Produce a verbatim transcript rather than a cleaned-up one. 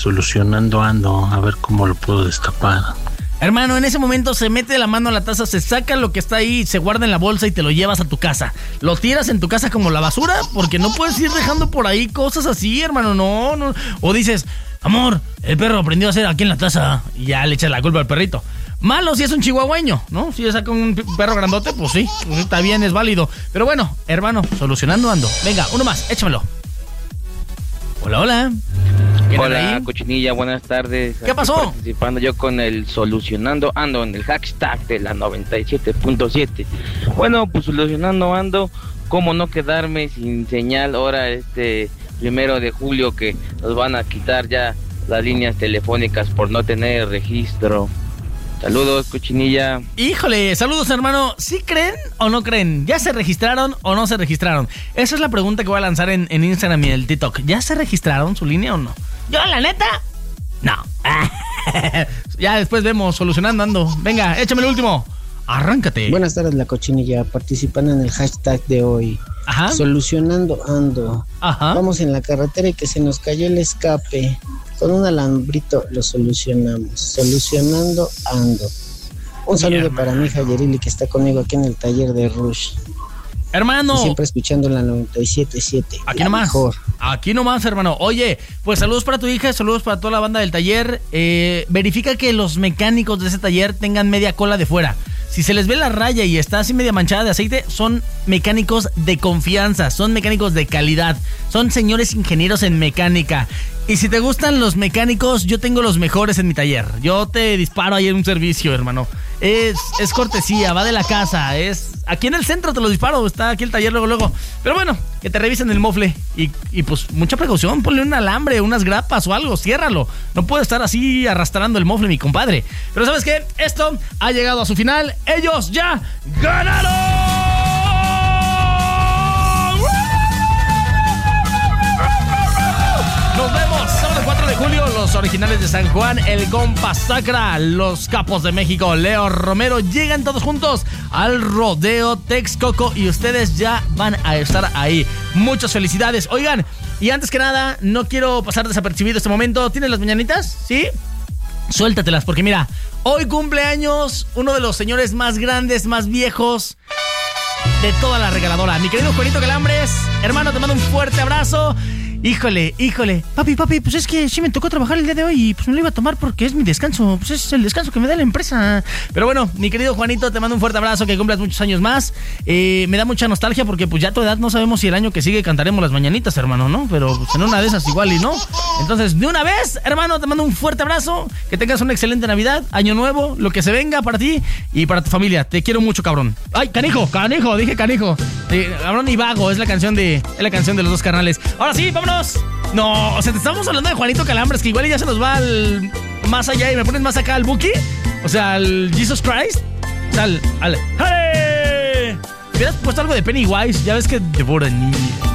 Solucionando ando, a ver cómo lo puedo destapar. Hermano, en ese momento se mete la mano a la taza, se saca lo que está ahí, se guarda en la bolsa y te lo llevas a tu casa. Lo tiras en tu casa como la basura, porque no puedes ir dejando por ahí cosas así, hermano, no, no. O dices, amor, el perro aprendió a hacer aquí en la taza, y ya le echas la culpa al perrito. Malo si es un chihuahueño, ¿no? Si le saca un perro grandote, pues sí, pues está bien, es válido. Pero bueno, hermano, solucionando ando. Venga, uno más, échamelo. Hola, hola. Hola, Cochinilla, buenas tardes. ¿Qué pasó? Aquí participando yo con el Solucionando Ando en el hashtag de la noventa y siete punto siete. Bueno, pues solucionando ando, cómo no quedarme sin señal ahora este primero de julio que nos van a quitar ya las líneas telefónicas por no tener registro. Saludos, Cochinilla. Híjole, saludos, hermano. ¿Sí creen o no creen? ¿Ya se registraron o no se registraron? Esa es la pregunta que voy a lanzar en, en Instagram y en el TikTok. ¿Ya se registraron su línea o no? Yo, la neta, no. Ya después vemos, solucionando ando. Venga, échame el último. Arráncate. Buenas tardes, la Cochinilla, participando en el hashtag de hoy. Ajá. Solucionando ando. Ajá. Vamos en la carretera y que se nos cayó el escape. Con un alambrito lo solucionamos. Solucionando ando. Un saludo Bien, para mi hija Yerili, que está conmigo aquí en el taller de Rush. Hermano. Y siempre escuchando la noventa y siete punto siete. Aquí nomás. Mejor. Aquí nomás, hermano. Oye, pues saludos para tu hija, saludos para toda la banda del taller. Eh, verifica que los mecánicos de ese taller tengan media cola de fuera. Si se les ve la raya y está así media manchada de aceite, son mecánicos de confianza, son mecánicos de calidad, son señores ingenieros en mecánica. Y si te gustan los mecánicos, yo tengo los mejores en mi taller. Yo te disparo ahí en un servicio, hermano. Es, es cortesía, va de la casa. Es aquí en el centro te lo disparo, está aquí el taller luego, luego. Pero bueno, que te revisen el mofle. Y, y pues mucha precaución, ponle un alambre, unas grapas o algo, ciérralo. No puede estar así arrastrando el mofle, mi compadre. Pero ¿sabes qué? Esto ha llegado a su final. Ellos ya ganaron. Nos vemos sábado cuatro de julio, los originales de San Juan, el Compa Sacra, los Capos de México, Leo Romero, llegan todos juntos al Rodeo Texcoco y ustedes ya van a estar ahí. Muchas felicidades. Oigan, y antes que nada, no quiero pasar desapercibido este momento. ¿Tienes las mañanitas? ¿Sí? Suéltatelas, porque mira, hoy cumpleaños uno de los señores más grandes, más viejos de toda la regaladora. Mi querido Juanito Calambres, hermano, te mando un fuerte abrazo. Híjole, híjole. Papi, papi, pues es que sí me tocó trabajar el día de hoy y pues me lo iba a tomar porque es mi descanso. Pues es el descanso que me da la empresa. Pero bueno, mi querido Juanito, te mando un fuerte abrazo, que cumplas muchos años más. Eh, me da mucha nostalgia porque pues ya a tu edad no sabemos si el año que sigue cantaremos las mañanitas, hermano, ¿no? Pero pues en una de esas igual y no. Entonces, de una vez, hermano, te mando un fuerte abrazo. Que tengas una excelente Navidad, Año Nuevo, lo que se venga para ti y para tu familia. Te quiero mucho, cabrón. Ay, canijo, canijo, dije canijo. Eh, cabrón y vago, es la canción de, es la canción de los dos carnales. Ahora sí, vámonos. No, o sea, te estamos hablando de Juanito Calambres, que igual ya se nos va al, más allá y me pones más acá al Buki. O sea, al Jesus Christ. Al, al, ¡hey! Hubieras puesto algo de Pennywise, ya ves que devora niños.